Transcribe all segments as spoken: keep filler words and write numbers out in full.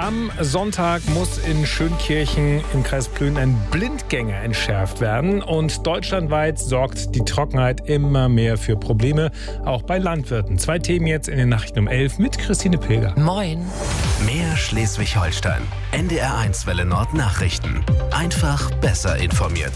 Am Sonntag muss in Schönkirchen im Kreis Plön ein Blindgänger entschärft werden. Und deutschlandweit sorgt die Trockenheit immer mehr für Probleme, auch bei Landwirten. Zwei Themen jetzt in den Nachrichten um elf mit Christine Pilger. Moin. Mehr Schleswig-Holstein. N D R eins Welle Nord Nachrichten. Einfach besser informiert.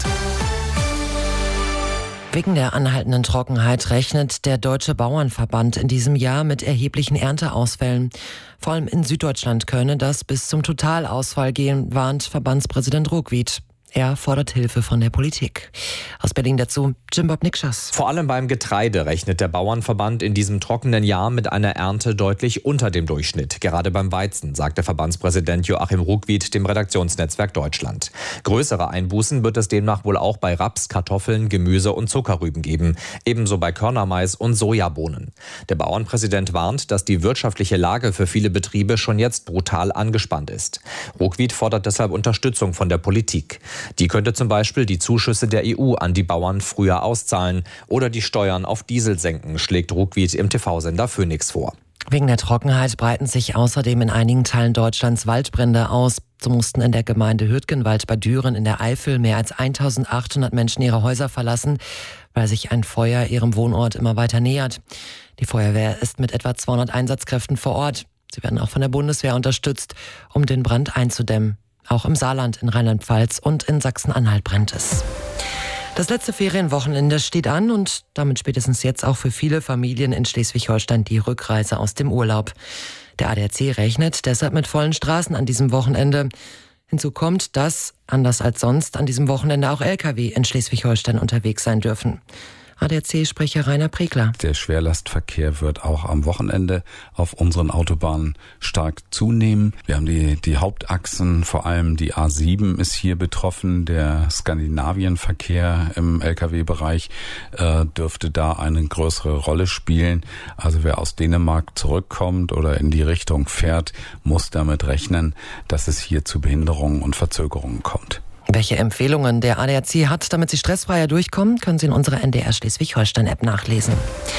Wegen der anhaltenden Trockenheit rechnet der Deutsche Bauernverband in diesem Jahr mit erheblichen Ernteausfällen. Vor allem in Süddeutschland könne das bis zum Totalausfall gehen, warnt Verbandspräsident Ruckwied. Er fordert Hilfe von der Politik. Aus Berlin dazu Jim Bob Nikschas. Vor allem beim Getreide rechnet der Bauernverband in diesem trockenen Jahr mit einer Ernte deutlich unter dem Durchschnitt. Gerade beim Weizen, sagt der Verbandspräsident Joachim Ruckwied dem Redaktionsnetzwerk Deutschland. Größere Einbußen wird es demnach wohl auch bei Raps, Kartoffeln, Gemüse und Zuckerrüben geben. Ebenso bei Körnermais und Sojabohnen. Der Bauernpräsident warnt, dass die wirtschaftliche Lage für viele Betriebe schon jetzt brutal angespannt ist. Ruckwied fordert deshalb Unterstützung von der Politik. Die könnte zum Beispiel die Zuschüsse der E U an die Bauern früher auszahlen oder die Steuern auf Diesel senken, schlägt Ruckwied im T V-Sender Phoenix vor. Wegen der Trockenheit breiten sich außerdem in einigen Teilen Deutschlands Waldbrände aus. So mussten in der Gemeinde Hürtgenwald bei Düren in der Eifel mehr als eintausendachthundert Menschen ihre Häuser verlassen, weil sich ein Feuer ihrem Wohnort immer weiter nähert. Die Feuerwehr ist mit etwa zweihundert Einsatzkräften vor Ort. Sie werden auch von der Bundeswehr unterstützt, um den Brand einzudämmen. Auch im Saarland, in Rheinland-Pfalz und in Sachsen-Anhalt brennt es. Das letzte Ferienwochenende steht an und damit spätestens jetzt auch für viele Familien in Schleswig-Holstein die Rückreise aus dem Urlaub. Der A D A C rechnet deshalb mit vollen Straßen an diesem Wochenende. Hinzu kommt, dass, anders als sonst, an diesem Wochenende auch L K W in Schleswig-Holstein unterwegs sein dürfen. A D A C-Sprecher Rainer Pregler. Der Schwerlastverkehr wird auch am Wochenende auf unseren Autobahnen stark zunehmen. Wir haben die, die Hauptachsen, vor allem die A sieben ist hier betroffen. Der Skandinavienverkehr im L K W-Bereich äh, dürfte da eine größere Rolle spielen. Also wer aus Dänemark zurückkommt oder in die Richtung fährt, muss damit rechnen, dass es hier zu Behinderungen und Verzögerungen kommt. Welche Empfehlungen der A D A C hat, damit Sie stressfreier durchkommen, können Sie in unserer N D R Schleswig-Holstein-App nachlesen.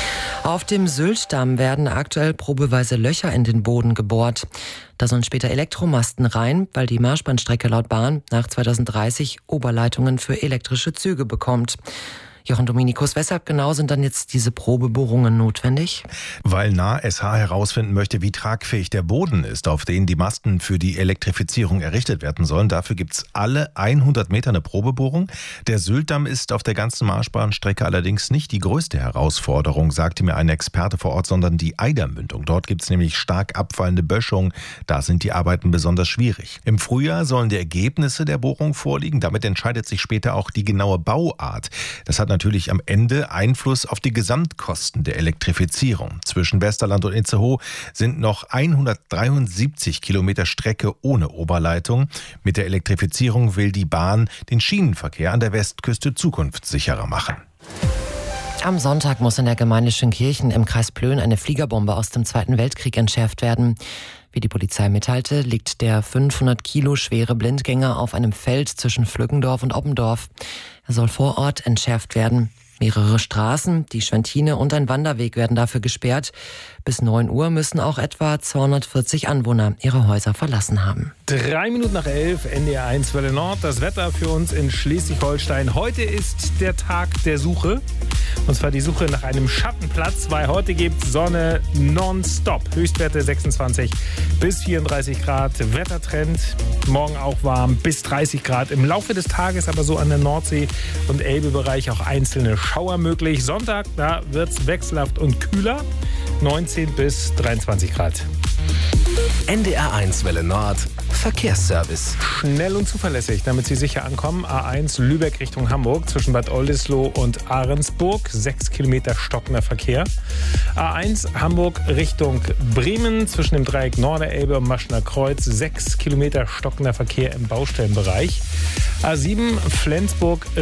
Auf dem Sylt-Damm werden aktuell probeweise Löcher in den Boden gebohrt. Da sollen später Elektromasten rein, weil die Marschbahnstrecke laut Bahn nach zweitausenddreißig Oberleitungen für elektrische Züge bekommt. Jochen Dominikus, weshalb genau sind dann jetzt diese Probebohrungen notwendig? Weil N A S H herausfinden möchte, wie tragfähig der Boden ist, auf den die Masten für die Elektrifizierung errichtet werden sollen. Dafür gibt's alle hundert Meter eine Probebohrung. Der Sylt-Damm ist auf der ganzen Marschbahnstrecke allerdings nicht die größte Herausforderung, sagte mir ein Experte vor Ort, sondern die Eidermündung. Dort gibt's nämlich stark abfallende Böschung. Da sind die Arbeiten besonders schwierig. Im Frühjahr sollen die Ergebnisse der Bohrung vorliegen. Damit entscheidet sich später auch die genaue Bauart. Das hat natürlich am Ende Einfluss auf die Gesamtkosten der Elektrifizierung. Zwischen Westerland und Itzehoe sind noch hundertdreiundsiebzig Kilometer Strecke ohne Oberleitung. Mit der Elektrifizierung will die Bahn den Schienenverkehr an der Westküste zukunftssicherer machen. Am Sonntag muss in der Gemeinde Schönkirchen im Kreis Plön eine Fliegerbombe aus dem Zweiten Weltkrieg entschärft werden. Wie die Polizei mitteilte, liegt der fünfhundert Kilo schwere Blindgänger auf einem Feld zwischen Flückendorf und Oppendorf. Er soll vor Ort entschärft werden. Mehrere Straßen, die Schwentine und ein Wanderweg werden dafür gesperrt. Bis neun Uhr müssen auch etwa zweihundertvierzig Anwohner ihre Häuser verlassen haben. Drei Minuten nach elf, N D R eins Welle Nord. Das Wetter für uns in Schleswig-Holstein. Heute ist der Tag der Suche. Und zwar die Suche nach einem Schattenplatz, weil heute gibt es Sonne nonstop. Höchstwerte sechsundzwanzig bis vierunddreißig Grad. Wettertrend, morgen auch warm bis dreißig Grad. Im Laufe des Tages aber so an der Nordsee- und Elbe-Bereich auch einzelne Schauer möglich. Sonntag, da wird es wechselhaft und kühler. neunzehn bis dreiundzwanzig Grad. N D R eins Welle Nord Verkehrsservice. Schnell und zuverlässig, damit Sie sicher ankommen. A eins Lübeck Richtung Hamburg zwischen Bad Oldesloe und Ahrensburg. Sechs Kilometer stockender Verkehr. A eins Hamburg Richtung Bremen zwischen dem Dreieck Norderelbe und Maschner Kreuz. Sechs Kilometer stockender Verkehr im Baustellenbereich. A sieben Flensburg